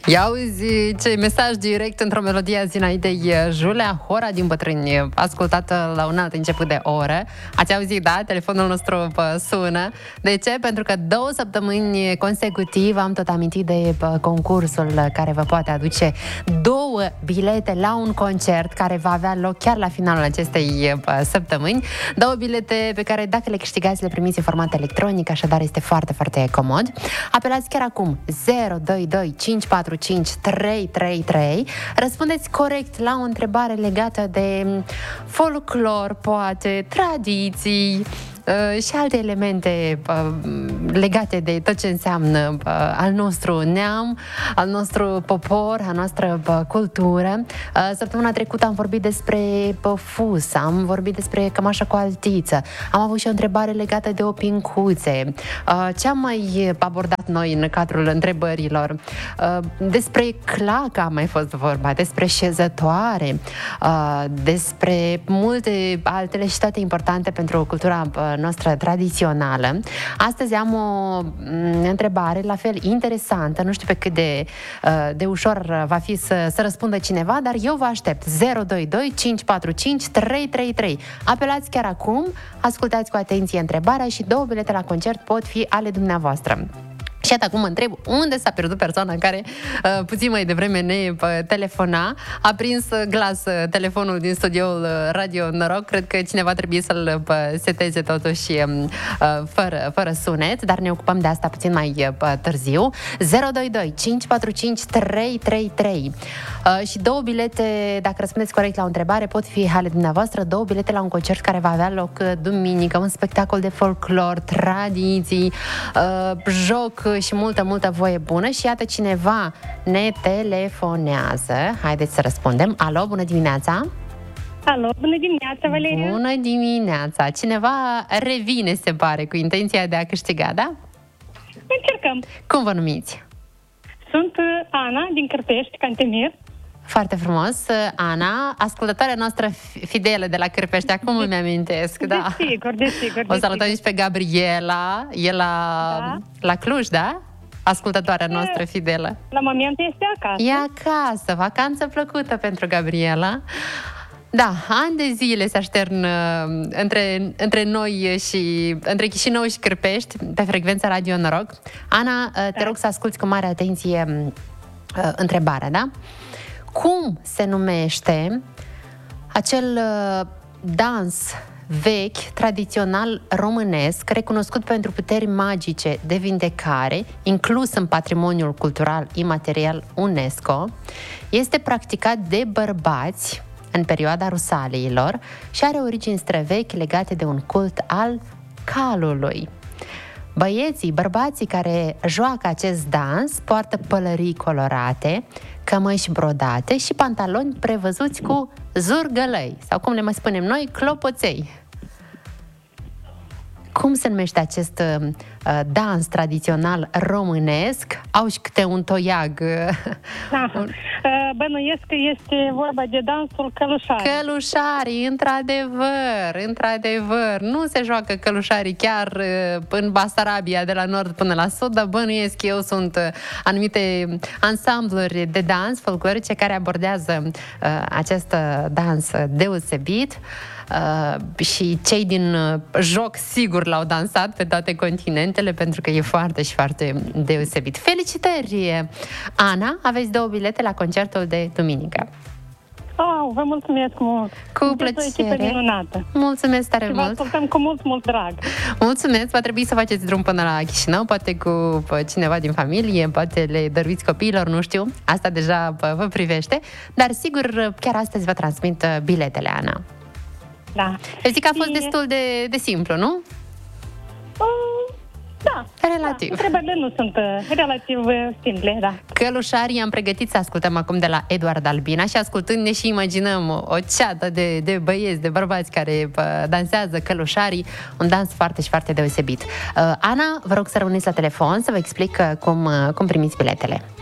Ia auzi ce mesaj direct într-o melodie azi înaintei, Julia Hora din Bătrâni, ascultată la un alt început de oră. Ați auzit, da? Telefonul nostru sună. De ce? Pentru că 2 săptămâni consecutiv am tot amintit de concursul care vă poate aduce 2 bilete la un concert care va avea loc chiar la finalul acestei săptămâni. 2 bilete pe care, dacă le câștigați, le primiți în format electronic, așadar este foarte, foarte comod. Apelați chiar acum 022 545 333. Răspundeți corect la o întrebare legată de folclor, poate, tradiții și alte elemente legate de tot ce înseamnă al nostru neam, al nostru popor, a noastră cultură. Săptămâna trecută am vorbit despre fus, am vorbit despre cămașa cu altiță, am avut și o întrebare legată de opincuțe. Ce am mai abordat noi în cadrul întrebărilor? Despre clacă a mai fost vorba, despre șezătoare, despre multe altele și toate importante pentru cultura noastră tradițională. Astăzi am o întrebare la fel interesantă, nu știu pe cât de ușor va fi să răspundă cineva, dar eu vă aștept. 022 545 333. Apelați chiar acum, ascultați cu atenție întrebarea și 2 bilete la concert pot fi ale dumneavoastră. Și iată, acum mă întreb unde s-a pierdut persoana care puțin mai devreme ne telefona. A prins glas telefonul din studioul Radio Noroc. Cred că cineva trebuie să-l seteze totuși fără sunet, dar ne ocupăm de asta puțin mai târziu. 022 545 333. Și 2 bilete, dacă răspundeți corect la o întrebare, pot fi ale dumneavoastră. 2 bilete la un concert care va avea loc duminică, un spectacol de folclor, tradiții, joc și multă voie bună. Și iată, cineva ne telefonează. Haideți să răspundem. Alo, bună dimineața! Alo, bună dimineața, Valeria! Bună dimineața! Cineva revine, se pare, cu intenția de a câștiga, da? Încercăm! Cum vă numiți? Sunt Ana, din Cârpești, Cantemir. Foarte frumos. Ana, ascultătoarea noastră fidelă de la Cârpești, acum îmi amintesc, da. Desigur. O salutăm și pe Gabriela, e la Cluj, da? Ascultătoarea noastră fidelă. La moment este acasă. E acasă, vacanță plăcută pentru Gabriela. Da, ani de zile se aștern între noi și între Chișinău și Cârpești pe frecvența Radio Noroc. Ana, te rog să asculți cu mare atenție întrebarea, da? Cum se numește acel dans vechi, tradițional românesc, recunoscut pentru puteri magice de vindecare, inclus în patrimoniul cultural imaterial UNESCO, este practicat de bărbați în perioada Rusaliilor și are origini străvechi legate de un cult al calului. Bărbații care joacă acest dans poartă pălării colorate, cămăși brodate și pantaloni prevăzuți cu zurgălăi, sau cum le mai spunem noi, clopoței. Cum se numește acest dans tradițional românesc? Au și câte un toiag. Bănuiesc că este vorba de dansul călușarii. Călușarii, într-adevăr. Nu se joacă călușarii chiar în Basarabia, de la nord până la sud, dar bănuiesc eu sunt anumite ansambluri de dans folclorice care abordează acest dans deosebit. Și cei din joc sigur l-au dansat pe toate continentele, pentru că e foarte și foarte deosebit. Felicitări, Ana! Aveți 2 bilete la concertul de duminică. Vă mulțumesc mult! Cu plăcere! Mulțumesc tare mult! Vă ascultăm cu mult drag! Mulțumesc! Va trebui să faceți drum până la Chișinău, poate cu cineva din familie, poate le dăruiți copiilor, nu știu. Asta deja vă privește, dar sigur chiar astăzi vă transmit biletele, Ana. Da. Eu zic că a fost destul de simplu, nu? Da. Relativ. Da. Întrebările nu sunt relativ simple, da. Călușarii am pregătit să ascultăm acum de la Eduard Albina și ascultând ne și imaginăm o ceată de băieți, de bărbați care dansează călușarii, un dans foarte și foarte deosebit. Ana, vă rog să rămâneți la telefon să vă explic cum primiți biletele.